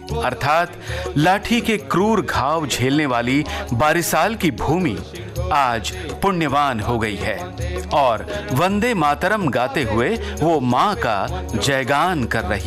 अर्थात लाठी के क्रूर घाव झेलने वाली बारिसाल की भूमि आज पुण्यवान हो गई है और वंदे मातरम गाते हुए वो मां का जयगान कर रही